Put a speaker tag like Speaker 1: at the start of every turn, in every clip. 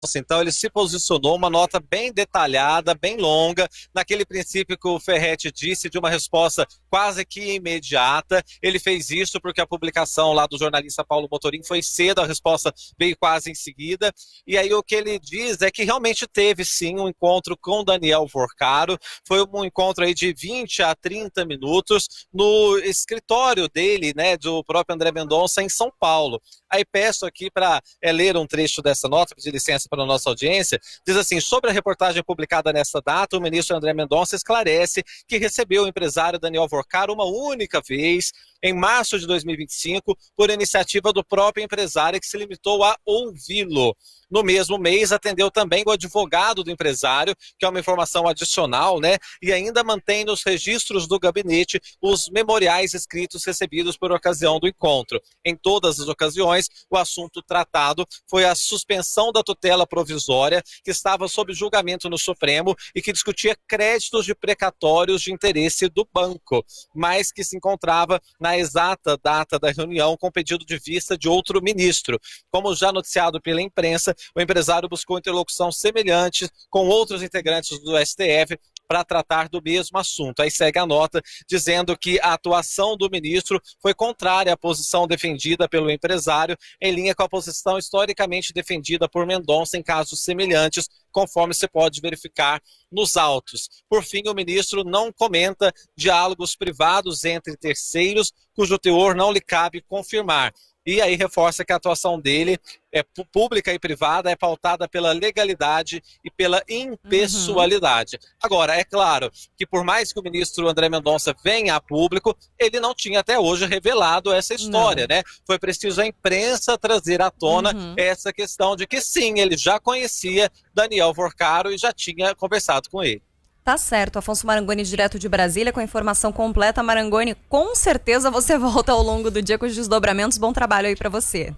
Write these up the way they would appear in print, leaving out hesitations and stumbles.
Speaker 1: Então, ele se posicionou, uma nota bem detalhada, bem longa, naquele princípio que o Ferretti disse, de uma resposta quase que imediata. Ele fez isso porque a publicação lá do jornalista Paulo Motorim foi cedo, a resposta veio quase em seguida. E aí o que ele diz é que realmente teve, sim, um encontro com Daniel Vorcaro. Foi um encontro aí de 20 a 30 minutos no escritório dele, né, do próprio André Mendonça, em São Paulo. Aí peço aqui para ler um trecho dessa nota, pedir licença para a nossa audiência. Diz assim: sobre a reportagem publicada nesta data, o ministro André Mendonça esclarece que recebeu o empresário Daniel Vorcaro uma única vez, em março de 2025, por iniciativa do próprio empresário, que se limitou a ouvi-lo. No mesmo mês, atendeu também o advogado do empresário, que é uma informação adicional, né? E ainda mantém nos registros do gabinete os memoriais escritos recebidos por ocasião do encontro. Em todas as ocasiões, o assunto tratado foi a suspensão da tutela provisória, que estava sob julgamento no Supremo e que discutia créditos de precatórios de interesse do banco, mas que se encontrava na exata data da reunião com pedido de vista de outro ministro. Como já noticiado pela imprensa, o empresário buscou interlocução semelhante com outros integrantes do STF para tratar do mesmo assunto. Aí segue a nota dizendo que a atuação do ministro foi contrária à posição defendida pelo empresário, em linha com a posição historicamente defendida por Mendonça em casos semelhantes, conforme se pode verificar nos autos. Por fim, o ministro não comenta diálogos privados entre terceiros, cujo teor não lhe cabe confirmar. E aí reforça que a atuação dele é pública e privada, é pautada pela legalidade e pela impessoalidade. Agora, é claro que por mais que o ministro André Mendonça venha a público, ele não tinha até hoje revelado essa história, né? Foi preciso a imprensa trazer à tona essa questão de que sim, ele já conhecia Daniel Vorcaro e já tinha conversado com ele.
Speaker 2: Tá certo, Afonso Marangoni, direto de Brasília, com a informação completa. Marangoni, com certeza você volta ao longo do dia com os desdobramentos. Bom trabalho aí pra você.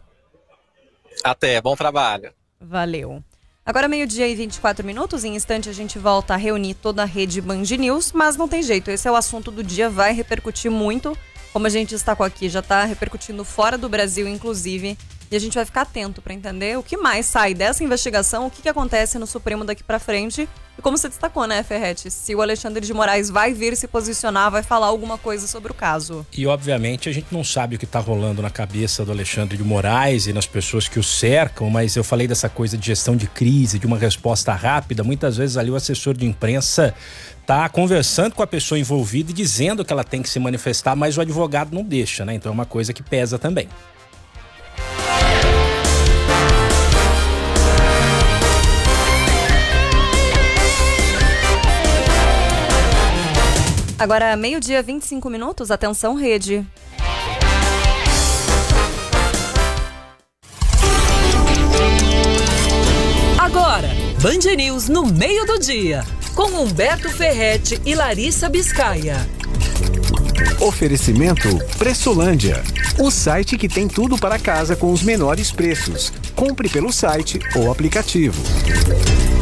Speaker 1: Até, bom trabalho.
Speaker 2: Valeu. Agora 12h24, em instante a gente volta a reunir toda a rede Band News, mas não tem jeito, esse é o assunto do dia, vai repercutir muito, como a gente destacou aqui, já tá repercutindo fora do Brasil, inclusive, e a gente vai ficar atento para entender o que mais sai dessa investigação, o que acontece no Supremo daqui para frente. E como você destacou, né, Ferretti? Se o Alexandre de Moraes vai vir se posicionar, vai falar alguma coisa sobre o caso.
Speaker 3: E, obviamente, a gente não sabe o que está rolando na cabeça do Alexandre de Moraes e nas pessoas que o cercam, mas eu falei dessa coisa de gestão de crise, de uma resposta rápida. Muitas vezes ali o assessor de imprensa tá conversando com a pessoa envolvida e dizendo que ela tem que se manifestar, mas o advogado não deixa, né? Então é uma coisa que pesa também.
Speaker 2: Agora, 12h25, atenção rede.
Speaker 4: Agora, Band News no meio do dia, com Humberto Ferretti e Larissa Biscaia.
Speaker 5: Oferecimento Pressolândia, o site que tem tudo para casa com os menores preços. Compre pelo site ou aplicativo.